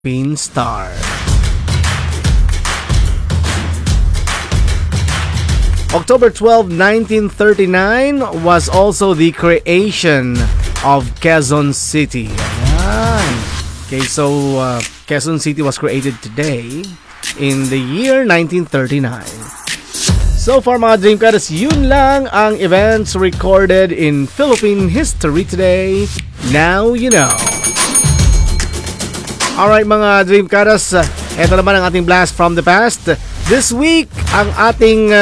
Philippine Star. October 12, 1939 was also the creation of Quezon City. Ayan. Okay, so Quezon City was created today in the year 1939. So far mga Dreamcatchers, yun lang ang events recorded in Philippine history today. Now you know. Alright mga Dreamcatchers, ito naman ang ating blast from the past. This week, ang ating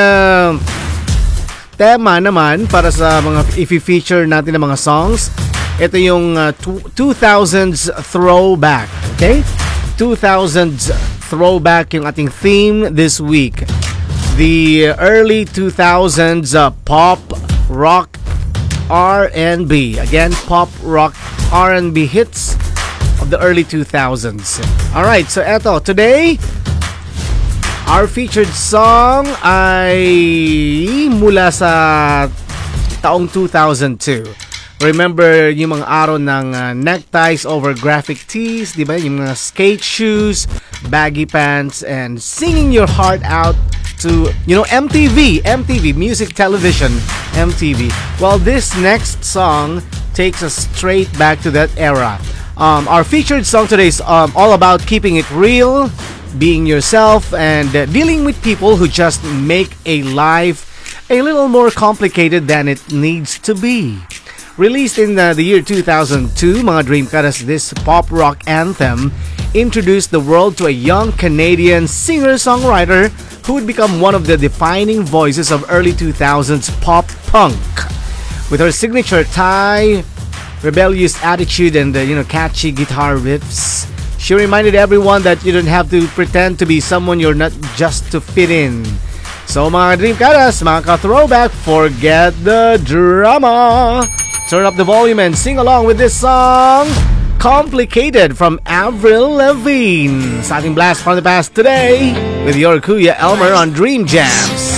tema naman para sa mga i-feature natin ng mga songs. Ito yung 2000s throwback. Okay? 2000s throwback yung ating theme this week. The early 2000s pop, rock, R&B. Again, pop, rock, R&B hits of the early 2000s. Alright, so eto, today, our featured song ay mula sa taong 2002. Remember yung mga araw ng neckties over graphic tees, di ba? Yung mga skate shoes, baggy pants, and singing your heart out to, MTV, music television, MTV. Well, this next song takes us straight back to that era. Our featured song today is all about keeping it real, being yourself, and dealing with people who just make a life a little more complicated than it needs to be. Released in the year 2002, mga Dreamcatchers, this pop rock anthem introduced the world to a young Canadian singer-songwriter who would become one of the defining voices of early 2000s pop punk. With her signature tie, rebellious attitude, and catchy guitar riffs, she reminded everyone that you don't have to pretend to be someone you're not just to fit in. So mga Dreamcatchers, mga ka-throwback, forget the drama. Turn up the volume and sing along with this song, Complicated, from Avril Lavigne. Sa ating blast from the past today with your Kuya Elmer on Dream Jams.